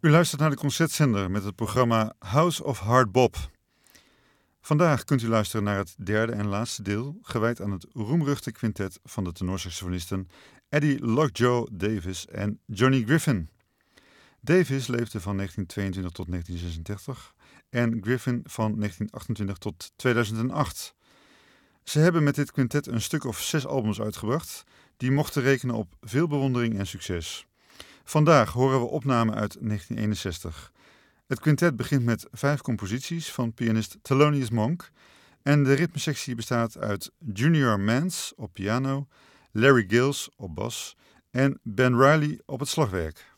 U luistert naar de Concertzender met het programma House of Hard Bop. Vandaag kunt u luisteren naar het derde en laatste deel, gewijd aan het roemruchte quintet van de tenorsaxofonisten Eddie Lockjaw Davis en Johnny Griffin. Davis leefde van 1922 tot 1936 en Griffin van 1928 tot 2008. Ze hebben met dit quintet een stuk of 6 albums uitgebracht, die mochten rekenen op veel bewondering en succes. Vandaag horen we opnamen uit 1961. Het quintet begint met 5 composities van pianist Thelonious Monk en de ritmesectie bestaat uit Junior Mance op piano, Larry Gills op bas en Ben Riley op het slagwerk.